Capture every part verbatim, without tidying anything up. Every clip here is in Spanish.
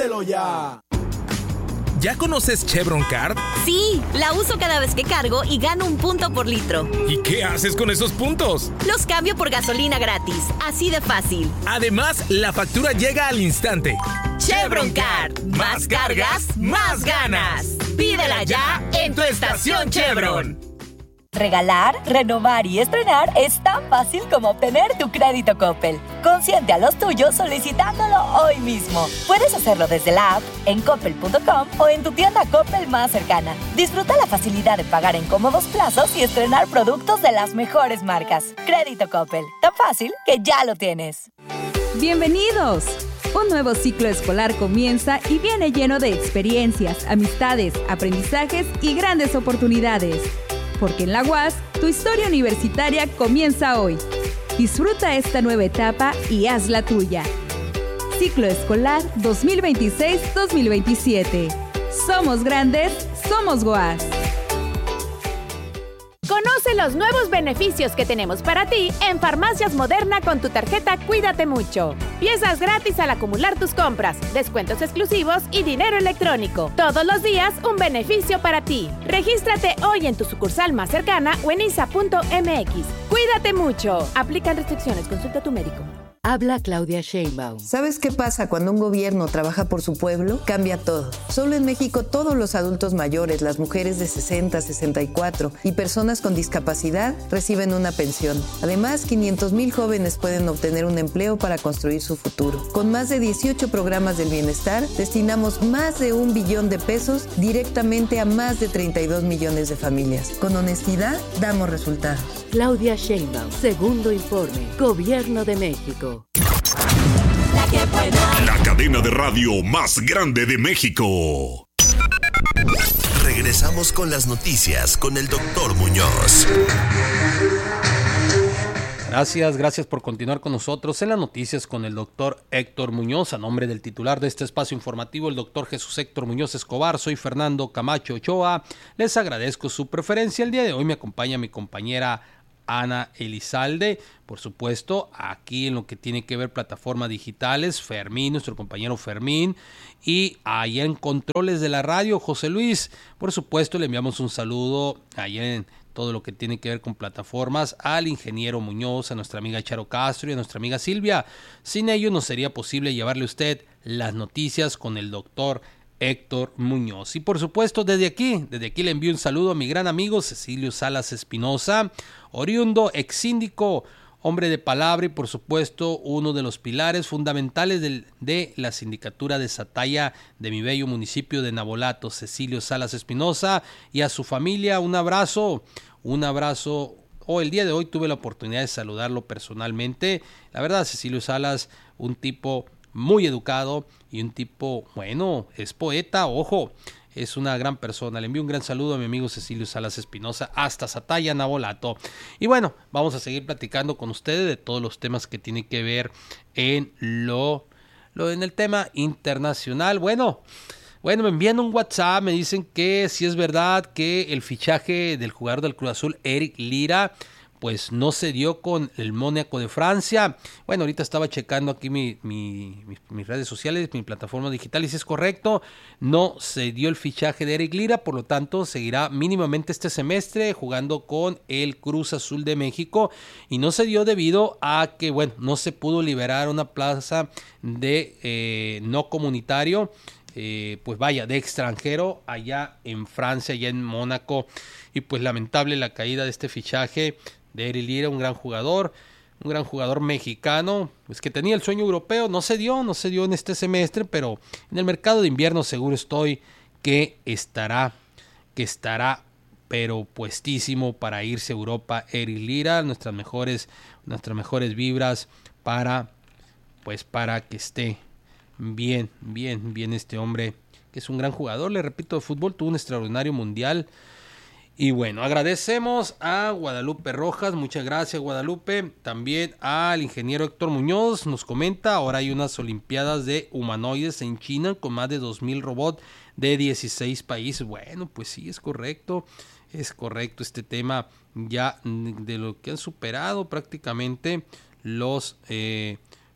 ¡Pídelo ya! ¿Ya conoces Chevron Card? Sí, la uso cada vez que cargo y gano un punto por litro. ¿Y qué haces con esos puntos? Los cambio por gasolina gratis, así de fácil. Además, la factura llega al instante. Chevron Card. Más cargas, más ganas. Pídela ya en tu estación Chevron. Regalar, renovar y estrenar es tan fácil como obtener tu crédito Coppel. Consiente a los tuyos solicitándolo hoy mismo. Puedes hacerlo desde la app, en coppel punto com o en tu tienda Coppel más cercana. Disfruta la facilidad de pagar en cómodos plazos y estrenar productos de las mejores marcas. Crédito Coppel, tan fácil que ya lo tienes. ¡Bienvenidos! Un nuevo ciclo escolar comienza y viene lleno de experiencias, amistades, aprendizajes y grandes oportunidades. Porque en la U A S, tu historia universitaria comienza hoy. Disfruta esta nueva etapa y haz la tuya. Ciclo escolar dos mil veintiséis dos mil veintisiete. Somos grandes, somos U A S. Conoce los nuevos beneficios que tenemos para ti en Farmacias Moderna con tu tarjeta Cuídate Mucho. Piezas gratis al acumular tus compras, descuentos exclusivos y dinero electrónico. Todos los días un beneficio para ti. Regístrate hoy en tu sucursal más cercana o en i s a punto m x. Cuídate mucho. Aplican restricciones. Consulta a tu médico. Habla Claudia Sheinbaum. ¿Sabes qué pasa cuando un gobierno trabaja por su pueblo? Cambia todo. Solo en México todos los adultos mayores, las mujeres de sesenta, sesenta y cuatro y personas con discapacidad reciben una pensión. Además, quinientos mil jóvenes pueden obtener un empleo para construir su futuro. Con más de dieciocho programas del bienestar, destinamos más de un billón de pesos directamente a más de treinta y dos millones de familias. Con honestidad, damos resultados. Claudia Sheinbaum, segundo informe, Gobierno de México. La que buena. La cadena de radio más grande de México. Regresamos con las noticias con el doctor Muñoz. Gracias, gracias por continuar con nosotros en las noticias con el doctor Héctor Muñoz. A nombre del titular de este espacio informativo, el doctor Jesús Héctor Muñoz Escobar, soy Fernando Camacho Ochoa. Les agradezco su preferencia. El día de hoy me acompaña mi compañera Ana Elizalde, por supuesto, aquí en lo que tiene que ver plataformas digitales, Fermín, nuestro compañero Fermín, y allá en controles de la radio, José Luis. Por supuesto, le enviamos un saludo allá en todo lo que tiene que ver con plataformas al ingeniero Muñoz, a nuestra amiga Charo Castro y a nuestra amiga Silvia. Sin ellos no sería posible llevarle a usted las noticias con el doctor Héctor Muñoz. Y por supuesto, desde aquí, desde aquí le envío un saludo a mi gran amigo Cecilio Salas Espinosa, oriundo, ex síndico, hombre de palabra y por supuesto uno de los pilares fundamentales de, de la sindicatura de Sataya de mi bello municipio de Navolato, Cecilio Salas Espinosa, y a su familia un abrazo, un abrazo. Oh, el día de hoy tuve la oportunidad de saludarlo personalmente. La verdad, Cecilio Salas, un tipo muy educado y un tipo, bueno, es poeta, ojo, es una gran persona. Le envío un gran saludo a mi amigo Cecilio Salas Espinosa hasta Sataya, Navolato. Y bueno, vamos a seguir platicando con ustedes de todos los temas que tienen que ver en lo, lo en el tema internacional. Bueno, bueno, me envían un WhatsApp, me dicen que si es verdad que el fichaje del jugador del Cruz Azul, Eric Lira, pues no se dio con el Mónaco de Francia. Bueno, ahorita estaba checando aquí mi, mi, mi, mis redes sociales, mi plataforma digital, y si es correcto, no se dio el fichaje de Eric Lira, por lo tanto seguirá mínimamente este semestre jugando con el Cruz Azul de México, y no se dio debido a que, bueno, no se pudo liberar una plaza de eh, no comunitario, eh, pues vaya, de extranjero allá en Francia, allá en Mónaco, y pues lamentable la caída de este fichaje de Eric Lira, un gran jugador, un gran jugador mexicano, pues que tenía el sueño europeo. No se dio, no se dio en este semestre, pero en el mercado de invierno seguro estoy que estará, que estará, pero puestísimo para irse a Europa Eric Lira. Nuestras mejores, nuestras mejores vibras para, pues para que esté bien, bien, bien este hombre, que es un gran jugador, le repito, de fútbol, tuvo un extraordinario mundial. Y bueno, agradecemos a Guadalupe Rojas, muchas gracias Guadalupe, también al ingeniero Héctor Muñoz, nos comenta, ahora hay unas olimpiadas de humanoides en China con más de dos mil robots de dieciséis países. Bueno, pues sí, es correcto, es correcto este tema ya de lo que han superado prácticamente los, eh,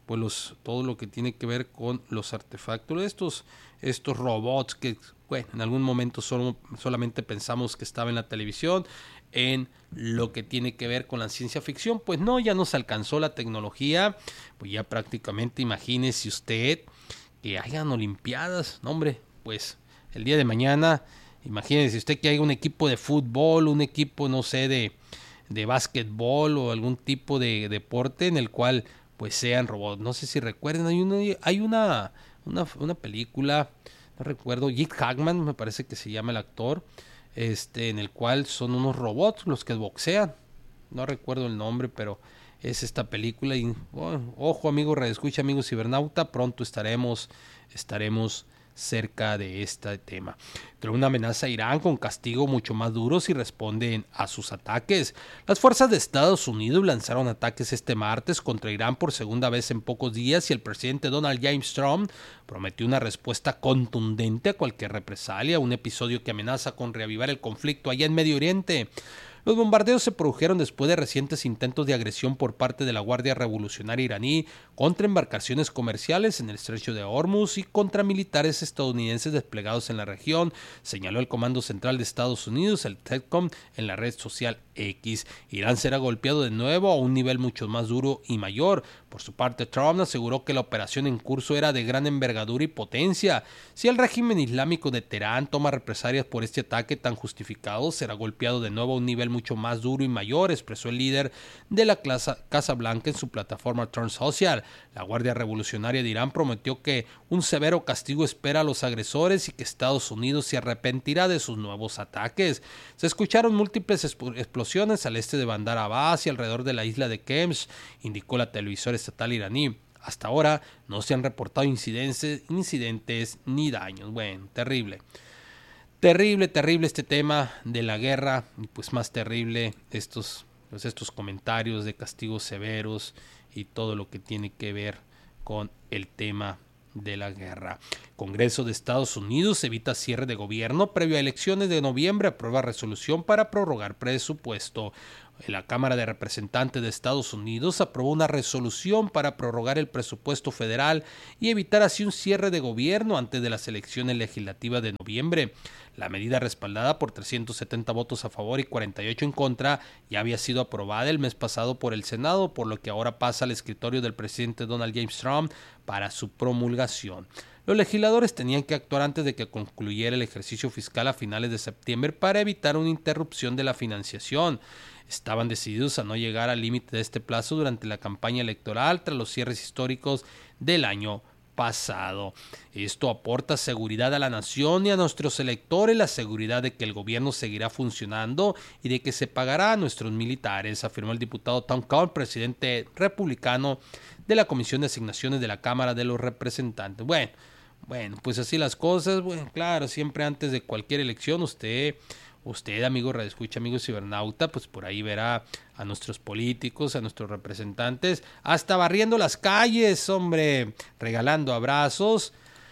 pues los, todo lo que tiene que ver con los artefactos, estos, estos robots que, bueno, en algún momento solo, solamente pensamos que estaba en la televisión, en lo que tiene que ver con la ciencia ficción, pues no, ya nos alcanzó la tecnología, pues ya prácticamente imagínese usted que hayan olimpiadas, no hombre, pues el día de mañana, imagínese usted que haya un equipo de fútbol, un equipo, no sé, de, de básquetbol o algún tipo de deporte en el cual pues sean robots. No sé si recuerden, hay una, hay una, una, una película, no recuerdo, Jim Hackman me parece que se llama el actor, este, en el cual son unos robots los que boxean, no recuerdo el nombre, pero es esta película y oh, ojo amigo radioescucha, amigo cibernauta, pronto estaremos, estaremos cerca de este tema. Pero una amenaza a Irán con castigo mucho más duro si responden a sus ataques. Las fuerzas de Estados Unidos lanzaron ataques este martes contra Irán por segunda vez en pocos días y el presidente Donald James Trump prometió una respuesta contundente a cualquier represalia, un episodio que amenaza con reavivar el conflicto allá en Medio Oriente. Los bombardeos se produjeron después de recientes intentos de agresión por parte de la Guardia Revolucionaria iraní contra embarcaciones comerciales en el estrecho de Hormuz y contra militares estadounidenses desplegados en la región, señaló el Comando Central de Estados Unidos, el CENTCOM, en la red social X. Irán será golpeado de nuevo a un nivel mucho más duro y mayor. Por su parte, Trump aseguró que la operación en curso era de gran envergadura y potencia. Si el régimen islámico de Teherán toma represalias por este ataque tan justificado, será golpeado de nuevo a un nivel mucho más duro y mayor, expresó el líder de la Casa Blanca en su plataforma Truth Social. La Guardia Revolucionaria de Irán prometió que un severo castigo espera a los agresores y que Estados Unidos se arrepentirá de sus nuevos ataques. Se escucharon múltiples explosiones al este de Bandar Abbas y alrededor de la isla de Kems, indicó la televisora estatal iraní. Hasta ahora no se han reportado incidentes, incidentes ni daños. Bueno, terrible. Terrible, terrible este tema de la guerra, y pues más terrible estos, pues estos comentarios de castigos severos y todo lo que tiene que ver con el tema de la guerra. Congreso de Estados Unidos evita cierre de gobierno previo a elecciones de noviembre, aprueba resolución para prorrogar presupuesto. La Cámara de Representantes de Estados Unidos aprobó una resolución para prorrogar el presupuesto federal y evitar así un cierre de gobierno antes de las elecciones legislativas de noviembre. La medida, respaldada por trescientos setenta votos a favor y cuarenta y ocho en contra, ya había sido aprobada el mes pasado por el Senado, por lo que ahora pasa al escritorio del presidente Donald James Trump para su promulgación. Los legisladores tenían que actuar antes de que concluyera el ejercicio fiscal a finales de septiembre para evitar una interrupción de la financiación. Estaban decididos a no llegar al límite de este plazo durante la campaña electoral tras los cierres históricos del año pasado. Esto aporta seguridad a la nación y a nuestros electores, la seguridad de que el gobierno seguirá funcionando y de que se pagará a nuestros militares, afirmó el diputado Tom Cole, presidente republicano de la Comisión de Asignaciones de la Cámara de los Representantes. Bueno, bueno, pues así las cosas. Bueno, claro, siempre antes de cualquier elección usted... Usted, amigo radioescucha, amigo cibernauta, pues por ahí verá a nuestros políticos, a nuestros representantes, hasta barriendo las calles, hombre, regalando abrazos,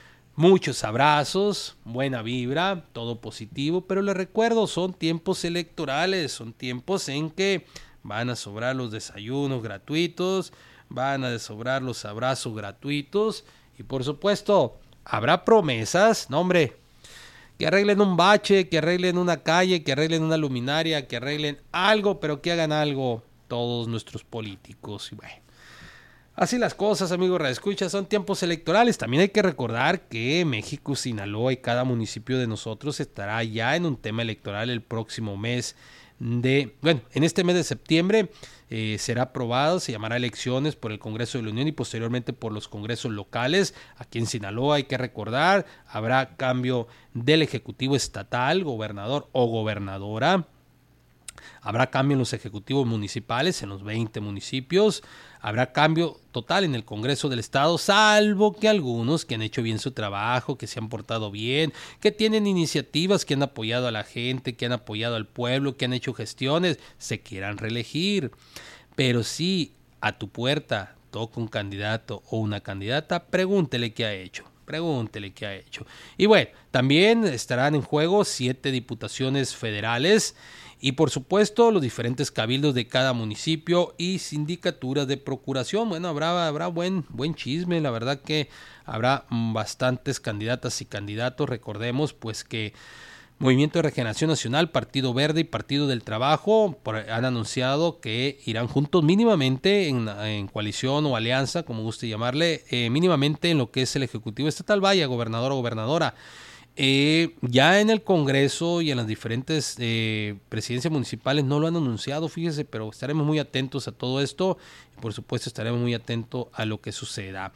muchos abrazos, buena vibra, todo positivo, pero les recuerdo, son tiempos electorales, son tiempos en que van a sobrar los desayunos gratuitos, van a sobrar los abrazos gratuitos y por supuesto, habrá promesas, no hombre, que arreglen un bache, que arreglen una calle, que arreglen una luminaria, que arreglen algo, pero que hagan algo todos nuestros políticos. Y bueno, así las cosas, amigos radioescuchas, son tiempos electorales. También hay que recordar que México, Sinaloa y cada municipio de nosotros estará ya en un tema electoral el próximo mes de, bueno, en este mes de septiembre eh, será aprobado, se llamará elecciones por el Congreso de la Unión y posteriormente por los congresos locales. Aquí en Sinaloa hay que recordar, habrá cambio del Ejecutivo Estatal, gobernador o gobernadora. Habrá cambio en los ejecutivos municipales, en los veinte municipios. Habrá cambio total en el Congreso del Estado, salvo que algunos que han hecho bien su trabajo, que se han portado bien, que tienen iniciativas, que han apoyado a la gente, que han apoyado al pueblo, que han hecho gestiones, se quieran reelegir. Pero si a tu puerta toca un candidato o una candidata, pregúntele qué ha hecho. Pregúntele qué ha hecho. Y bueno, también estarán en juego siete diputaciones federales y por supuesto los diferentes cabildos de cada municipio y sindicaturas de procuración. Bueno, habrá, habrá buen, buen chisme, la verdad que habrá bastantes candidatas y candidatos. Recordemos pues que Movimiento de Regeneración Nacional, Partido Verde y Partido del Trabajo por, han anunciado que irán juntos mínimamente en, en coalición o alianza, como guste llamarle, eh, mínimamente en lo que es el Ejecutivo Estatal, vaya, gobernador o gobernadora. Eh, ya en el Congreso y en las diferentes eh, presidencias municipales no lo han anunciado, fíjese, pero estaremos muy atentos a todo esto y por supuesto estaremos muy atentos a lo que suceda.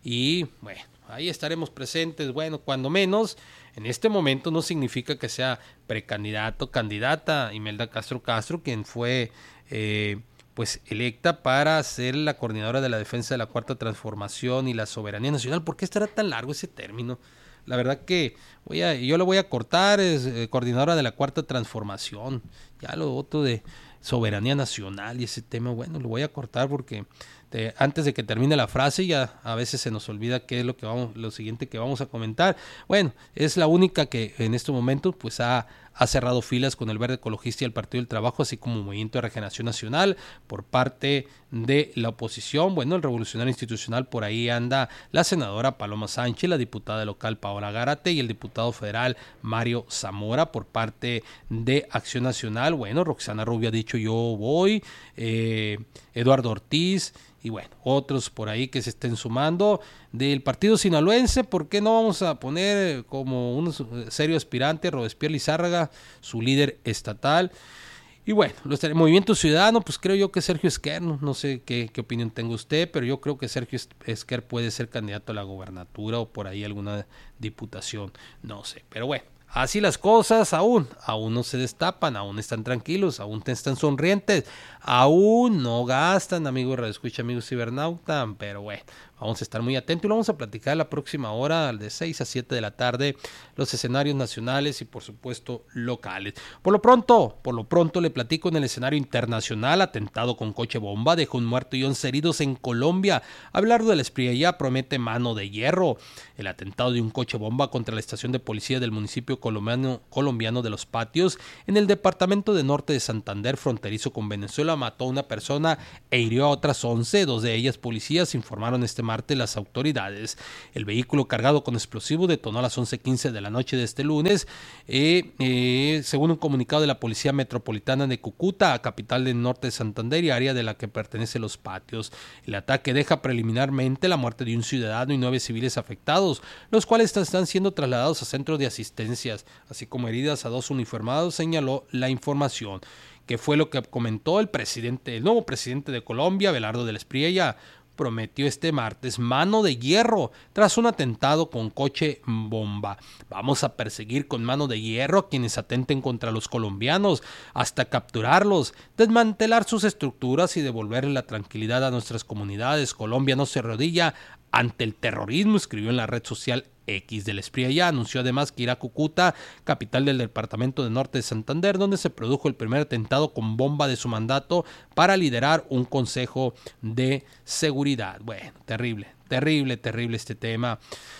Y bueno, ahí estaremos presentes, bueno, cuando menos. En este momento no significa que sea precandidato, candidata Imelda Castro Castro, quien fue eh, pues electa para ser la coordinadora de la defensa de la Cuarta Transformación y la soberanía nacional. ¿Por qué estará tan largo ese término? La verdad que voy a, yo lo voy a cortar, es eh, coordinadora de la Cuarta Transformación. Ya lo otro de soberanía nacional y ese tema, bueno, lo voy a cortar porque de, antes de que termine la frase ya a veces se nos olvida qué es lo que vamos, lo siguiente que vamos a comentar. Bueno, es la única que en este momento pues ha, ha cerrado filas con el Verde Ecologista y el Partido del Trabajo, así como Movimiento de Regeneración Nacional. Por parte de la oposición, bueno, el Revolucionario Institucional, por ahí anda la senadora Paloma Sánchez, la diputada local Paola Gárate y el diputado federal Mario Zamora. Por parte de Acción Nacional, bueno, Roxana Rubio ha dicho yo voy, eh, Eduardo Ortiz y bueno, otros por ahí que se estén sumando. Del partido sinaloense, ¿por qué no vamos a poner como un serio aspirante a Robespierre Lizárraga, su líder estatal? Y bueno, los, el Movimiento Ciudadano, pues creo yo que Sergio Esquer, no, no sé qué, qué opinión tenga usted, pero yo creo que Sergio Esquer puede ser candidato a la gobernatura o por ahí alguna diputación, no sé, pero bueno. Así las cosas, aún, aún no se destapan, aún están tranquilos, aún están sonrientes, aún no gastan, amigos Radio Escucha, amigos cibernauta, pero bueno, vamos a estar muy atentos y lo vamos a platicar la próxima hora, de seis a siete de la tarde, los escenarios nacionales y por supuesto locales. Por lo pronto, por lo pronto le platico en el escenario internacional, atentado con coche bomba, dejó un muerto y once heridos en Colombia. Hablar de la Espriella promete mano de hierro. El atentado de un coche bomba contra la estación de policía del municipio colombiano, colombiano de Los Patios, en el departamento de Norte de Santander, fronterizo con Venezuela, mató a una persona e hirió a otras once, dos de ellas policías, informaron este martes las autoridades. El vehículo cargado con explosivo detonó a las once quince de la noche de este lunes, eh, eh, según un comunicado de la Policía Metropolitana de Cúcuta, capital del Norte de Santander y área de la que pertenece Los Patios. El ataque deja preliminarmente la muerte de un ciudadano y nueve civiles afectados, los cuales están siendo trasladados a centros de asistencias, así como heridas a dos uniformados, señaló la información. ¿Qué fue lo que comentó el presidente, el nuevo presidente de Colombia, Abelardo de la Espriella? Prometió este martes mano de hierro tras un atentado con coche bomba. Vamos a perseguir con mano de hierro a quienes atenten contra los colombianos hasta capturarlos, desmantelar sus estructuras y devolverle la tranquilidad a nuestras comunidades. Colombia no se arrodilla ante el terrorismo, escribió en la red social X de la Espriella. Anunció además que irá a Cúcuta, capital del departamento de Norte de Santander, donde se produjo el primer atentado con bomba de su mandato, para liderar un consejo de seguridad. Bueno, terrible, terrible, terrible este tema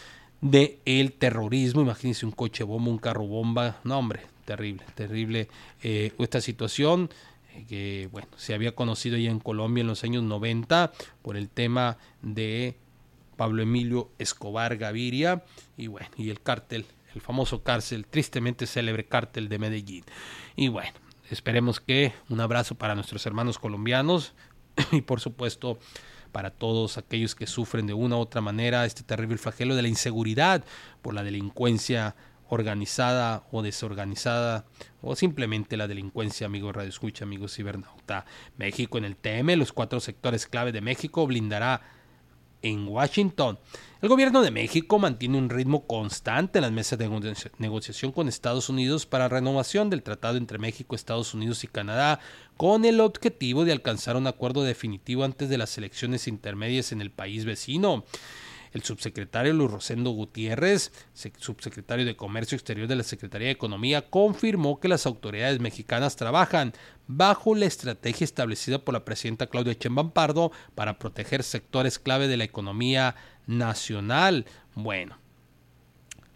de el terrorismo. Imagínense un coche bomba, un carro bomba. No, hombre, terrible, terrible eh, esta situación eh, que, bueno, se había conocido ya en Colombia en los años noventa por el tema de Pablo Emilio Escobar Gaviria y bueno, y el cártel, el famoso cárcel, tristemente célebre cártel de Medellín. Y bueno, esperemos que un abrazo para nuestros hermanos colombianos y por supuesto para todos aquellos que sufren de una u otra manera este terrible flagelo de la inseguridad por la delincuencia organizada o desorganizada o simplemente la delincuencia, amigos Radio Escucha, amigos cibernauta. México en el T M, los cuatro sectores clave de México blindará en Washington. El gobierno de México mantiene un ritmo constante en las mesas de negociación con Estados Unidos para renovación del tratado entre México, Estados Unidos y Canadá, con el objetivo de alcanzar un acuerdo definitivo antes de las elecciones intermedias en el país vecino. El subsecretario Luis Rosendo Gutiérrez, subsecretario de Comercio Exterior de la Secretaría de Economía, confirmó que las autoridades mexicanas trabajan bajo la estrategia establecida por la presidenta Claudia Sheinbaum Pardo para proteger sectores clave de la economía nacional. Bueno,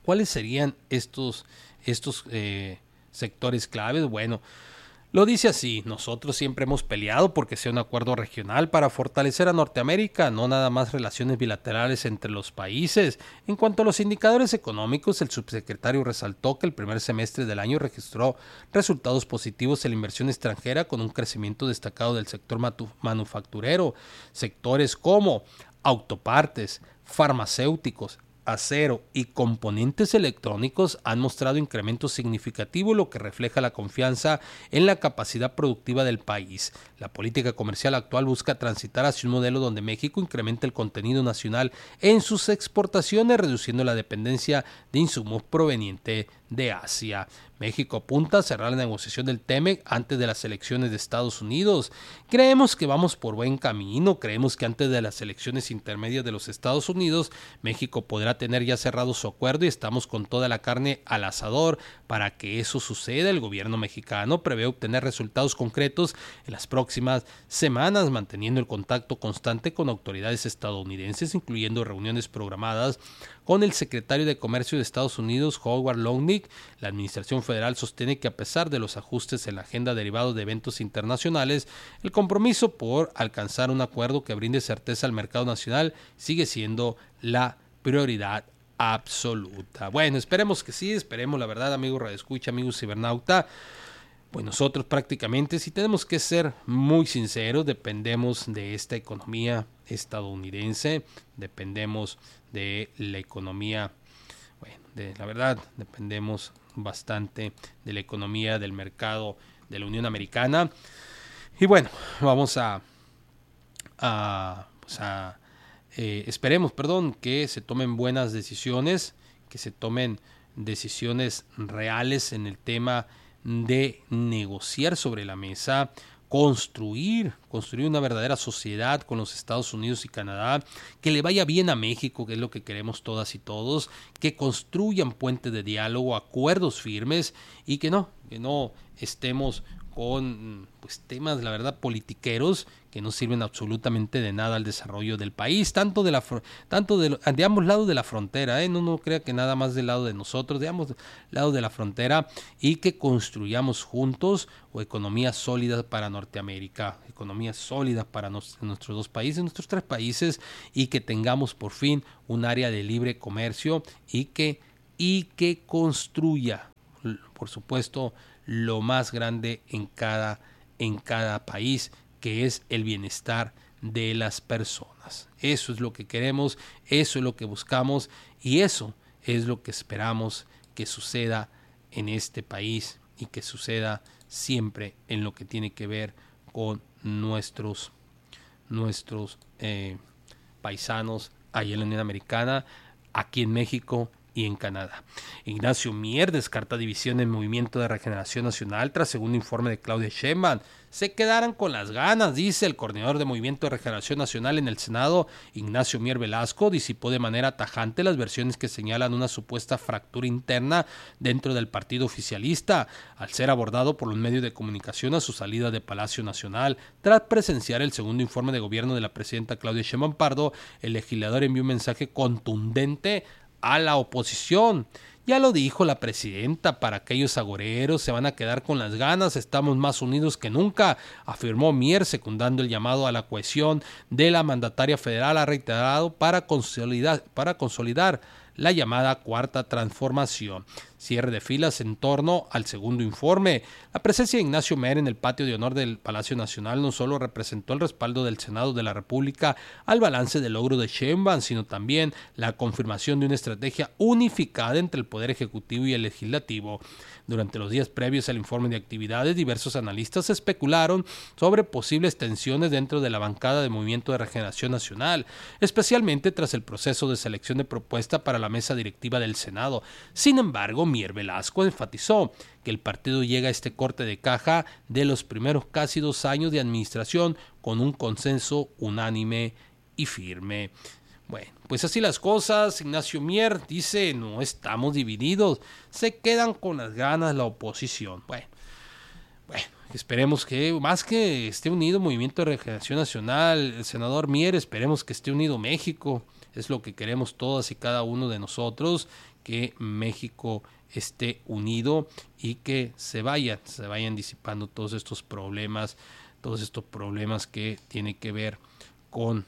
¿Cuáles serían estos, estos eh, sectores claves? Bueno, lo dice así: nosotros siempre hemos peleado porque sea un acuerdo regional para fortalecer a Norteamérica, no nada más relaciones bilaterales entre los países. En cuanto a los indicadores económicos, el subsecretario resaltó que el primer semestre del año registró resultados positivos en la inversión extranjera con un crecimiento destacado del sector manufacturero. Sectores como autopartes, farmacéuticos, acero y componentes electrónicos han mostrado incrementos significativos, lo que refleja la confianza en la capacidad productiva del país. La política comercial actual busca transitar hacia un modelo donde México incremente el contenido nacional en sus exportaciones, reduciendo la dependencia de insumos provenientes de Asia. México apunta a cerrar la negociación del T M E C antes de las elecciones de Estados Unidos. Creemos que vamos por buen camino. Creemos que antes de las elecciones intermedias de los Estados Unidos, México podrá tener ya cerrado su acuerdo y estamos con toda la carne al asador para que eso suceda. El gobierno mexicano prevé obtener resultados concretos en las próximas semanas, manteniendo el contacto constante con autoridades estadounidenses, incluyendo reuniones programadas con el secretario de Comercio de Estados Unidos, Howard Lutnick. La administración federal sostiene que a pesar de los ajustes en la agenda derivados de eventos internacionales, el compromiso por alcanzar un acuerdo que brinde certeza al mercado nacional sigue siendo la prioridad absoluta. Bueno, esperemos que sí, esperemos la verdad, amigos radioescucha, amigos cibernauta. Pues nosotros prácticamente, si tenemos que ser muy sinceros, dependemos de esta economía estadounidense, dependemos de la economía, bueno, de la verdad, dependemos bastante de la economía del mercado de la Unión Americana. Y bueno, vamos a, a, pues a eh, esperemos, perdón, que se tomen buenas decisiones, que se tomen decisiones reales en el tema de negociar sobre la mesa, construir, construir una verdadera sociedad con los Estados Unidos y Canadá, que le vaya bien a México, que es lo que queremos todas y todos, que construyan puentes de diálogo, acuerdos firmes y que no, que no estemos con pues temas, la verdad, politiqueros que no sirven absolutamente de nada al desarrollo del país, tanto de la tanto de, de ambos lados de la frontera, ¿eh? no no crea que nada más del lado de nosotros, de ambos lados de la frontera, y que construyamos juntos o economías sólidas para Norteamérica, economías sólidas para nos, nuestros dos países, nuestros tres países, y que tengamos por fin un área de libre comercio y que y que construya, por supuesto, lo más grande en cada, en cada país, que es el bienestar de las personas. Eso es lo que queremos, eso es lo que buscamos y eso es lo que esperamos que suceda en este país y que suceda siempre en lo que tiene que ver con nuestros, nuestros eh, paisanos allá en la Unión Americana, aquí en México y en Canadá. Ignacio Mier descarta división en Movimiento de Regeneración Nacional tras segundo informe de Claudia Sheinbaum. Se quedaran con las ganas, dice el coordinador de Movimiento de Regeneración Nacional en el Senado, Ignacio Mier Velasco, disipó de manera tajante las versiones que señalan una supuesta fractura interna dentro del partido oficialista, al ser abordado por los medios de comunicación a su salida de Palacio Nacional. Tras presenciar el segundo informe de gobierno de la presidenta Claudia Sheinbaum Pardo, el legislador envió un mensaje contundente a la oposición. Ya lo dijo la presidenta, para aquellos agoreros se van a quedar con las ganas, estamos más unidos que nunca, afirmó Mier, secundando el llamado a la cohesión de la mandataria federal, ha reiterado para consolidar, para consolidar la llamada cuarta transformación. Cierre de filas en torno al segundo informe. La presencia de Ignacio Mier en el patio de honor del Palacio Nacional no solo representó el respaldo del Senado de la República al balance del logro de Sheinbaum, sino también la confirmación de una estrategia unificada entre el Poder Ejecutivo y el Legislativo. Durante los días previos al informe de actividades, diversos analistas especularon sobre posibles tensiones dentro de la bancada de Movimiento de Regeneración Nacional, especialmente tras el proceso de selección de propuesta para la mesa directiva del Senado. Sin embargo, Mier Velasco enfatizó que el partido llega a este corte de caja de los primeros casi dos años de administración con un consenso unánime y firme. Bueno, pues así las cosas. Ignacio Mier dice, no estamos divididos, se quedan con las ganas la oposición. Bueno, bueno, esperemos que, más que esté unido Movimiento de Regeneración Nacional, el senador Mier, esperemos que esté unido México. Es lo que queremos todas y cada uno de nosotros, que México esté unido y que se vayan, se vayan disipando todos estos problemas, todos estos problemas que tienen que ver con,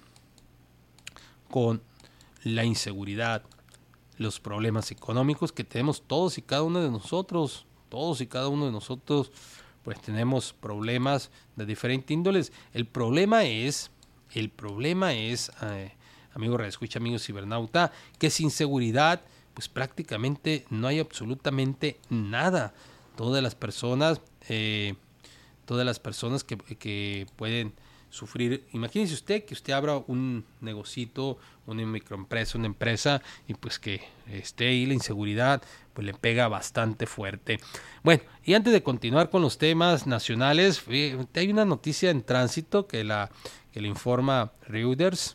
con la inseguridad, los problemas económicos que tenemos todos y cada uno de nosotros, todos y cada uno de nosotros, pues tenemos problemas de diferentes índoles. El problema es, el problema es, eh, amigo redescucha, amigo cibernauta, que sin seguridad, pues prácticamente no hay absolutamente nada. Todas las personas, eh, todas las personas que, que pueden sufrir, imagínese usted que usted abra un negocito, una microempresa, una empresa, y pues que esté ahí la inseguridad, pues le pega bastante fuerte. Bueno, y antes de continuar con los temas nacionales, eh, hay una noticia en tránsito que la, que le informa Reuters.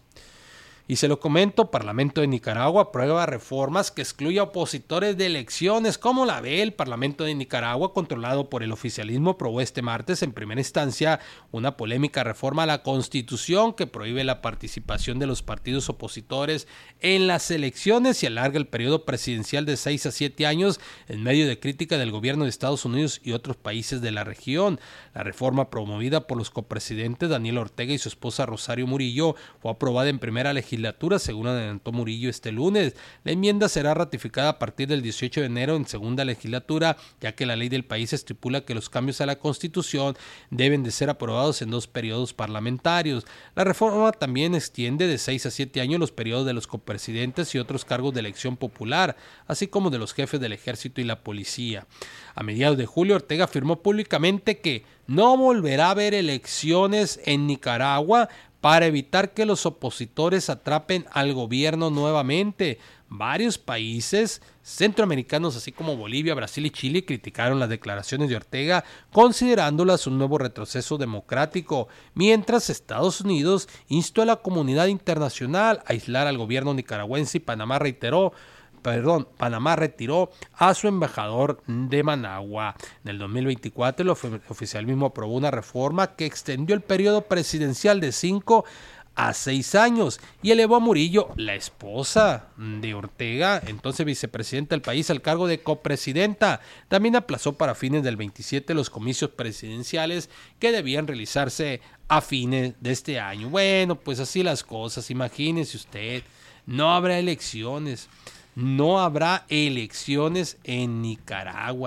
Y se lo comento, Parlamento de Nicaragua aprueba reformas que excluye a opositores de elecciones. ¿Cómo la ve? El Parlamento de Nicaragua, controlado por el oficialismo, aprobó este martes en primera instancia una polémica reforma a la Constitución que prohíbe la participación de los partidos opositores en las elecciones y alarga el periodo presidencial de seis a siete años en medio de crítica del gobierno de Estados Unidos y otros países de la región. La reforma, promovida por los copresidentes Daniel Ortega y su esposa Rosario Murillo, fue aprobada en primera legislatura, según adelantó Murillo este lunes. La enmienda será ratificada a partir del dieciocho de enero en segunda legislatura, ya que la ley del país estipula que los cambios a la Constitución deben de ser aprobados en dos periodos parlamentarios. La reforma también extiende de seis a siete años los periodos de los copresidentes y otros cargos de elección popular, así como de los jefes del ejército y la policía. A mediados de julio, Ortega afirmó públicamente que no volverá a haber elecciones en Nicaragua para evitar que los opositores atrapen al gobierno nuevamente. Varios países centroamericanos, así como Bolivia, Brasil y Chile, criticaron las declaraciones de Ortega, considerándolas un nuevo retroceso democrático, mientras Estados Unidos instó a la comunidad internacional a aislar al gobierno nicaragüense y Panamá reiteró Perdón, Panamá retiró a su embajador de Managua. En el dos mil veinticuatro, el oficialismo aprobó una reforma que extendió el periodo presidencial de cinco a seis años y elevó a Murillo, la esposa de Ortega, entonces vicepresidenta del país, al cargo de copresidenta. También aplazó para fines del veintisiete los comicios presidenciales que debían realizarse a fines de este año. Bueno, pues así las cosas. Imagínese usted, no habrá elecciones. No habrá elecciones en Nicaragua.